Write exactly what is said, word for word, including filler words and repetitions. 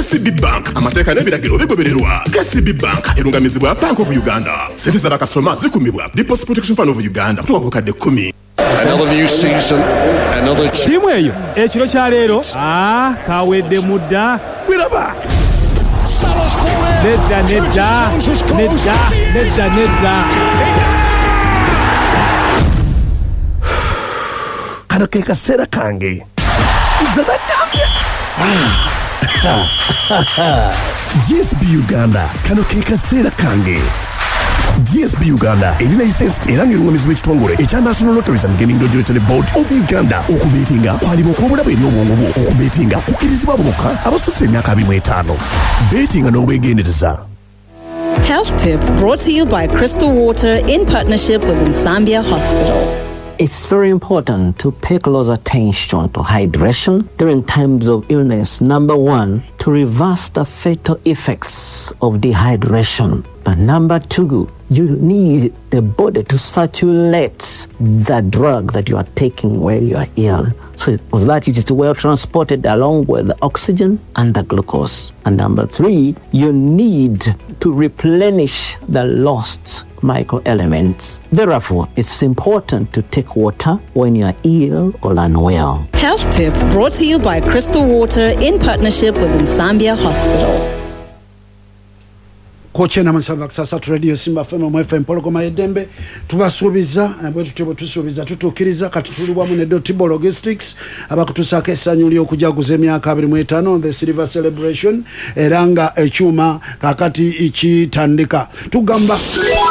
K C B Bank amateeka n'ebiragiro bigobererwa. K C B Bank erungamizibwa Bank of Uganda. Sente z'abakasitoma zikumibwa Deposit Protection Fund of Uganda kutuuka ku bukadde kkumi. Another new season, another timu eyo ekiro kya leero ah kawedde mudda biraba nedda nedda nedda nedda nedda kano ke kaseera kange zanagambye G S B Uganda kano ke kaseera kange. G S B Uganda eri licensed era ng'erungamizibwa ekitongole ekya National Lotteries and Gaming Regulatory Board of Uganda. Okubeetinga kwalibwa okw'obulabe eri obwongo bwo. Okubeetinga kukkirizibwa bokka abasusse emyaka abiri mu etaano. Beetinga n'obwegendereza. Health tip brought to you by Crystal Water in partnership with Zambia Hospital. It's very important to pay close attention to hydration during times of illness. Number one, to reverse the fatal effects of dehydration. But number two, you need the body to circulate the drug that you are taking when you are ill, so that it is well transported along with the oxygen and the glucose. And number three, you need to replenish the lost microelements. Therefore, it's important to take water when you are ill or unwell. Health tip brought to you by Crystal Water in partnership with Zambia Hospital. Koche na Masaba Sasatu Radio Simba F M mu F M Pologoma Edembe tubasuubiza nabwe tutebo tusuubiza tutukiriza katutulibwa mu ne Tibo Logistics abakutusaka essanyu lyo okujaguza emyaka abiri mu etaano on the Silver Celebration eranga ekyuma kakati ikitandika tugamba